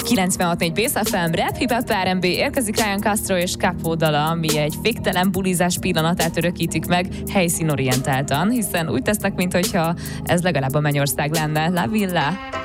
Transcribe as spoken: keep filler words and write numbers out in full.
kilencvenhat négy Bész ef em, Rap, Hip Hop, er end bé, érkezik Ryan Castro és Capo dala, ami egy féktelen bulizás pillanatát örökítik meg helyszínorientáltan, hiszen úgy tesznek, mintha ez legalább a Mennyország lenne. La Villa.